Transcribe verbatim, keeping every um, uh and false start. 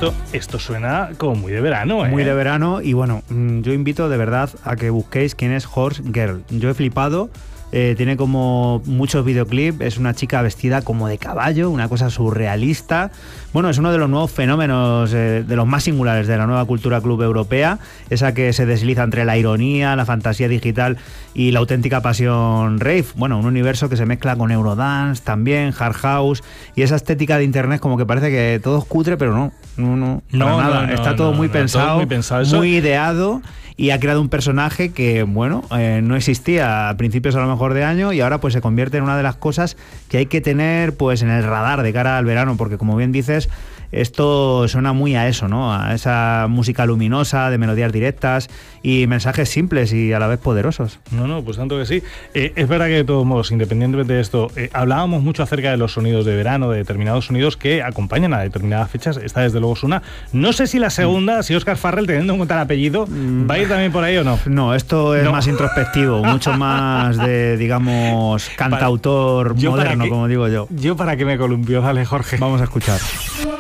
esto, esto suena como muy de verano, ¿eh? Muy de verano y bueno, yo invito de verdad a que busquéis quién es Horse Girl. Yo he flipado. Eh, tiene como muchos videoclips, es una chica vestida como de caballo, una cosa surrealista. Bueno, es uno de los nuevos fenómenos, eh, de los más singulares de la nueva cultura club europea, esa que se desliza entre la ironía, la fantasía digital y la auténtica pasión rave. Bueno, un universo que se mezcla con Eurodance también, Hard House y esa estética de internet como que parece que todo es cutre, pero no, no, no, no, para nada. no, no, Está no, todo, no, muy, no, pensado, todo muy pensado, eso... muy ideado. Y ha creado un personaje que, bueno, eh, no existía a principios a lo mejor de año y ahora pues se convierte en una de las cosas que hay que tener pues en el radar de cara al verano, porque como bien dices, esto suena muy a eso, ¿no? A esa música luminosa, de melodías directas y mensajes simples y a la vez poderosos. No, no, pues tanto que sí. Eh, es verdad que de todos modos, independientemente de esto, eh, hablábamos mucho acerca de los sonidos de verano, de determinados sonidos que acompañan a determinadas fechas. Esta desde luego es una. No sé si la segunda, mm. si Óscar Farrell, teniendo en cuenta el apellido, mm. ¿va a ir también por ahí o no? No, esto es no. más introspectivo, mucho más de, digamos, cantautor para, moderno, que, como digo yo. Yo para que me columpió, dale, Jorge. Vamos a escuchar.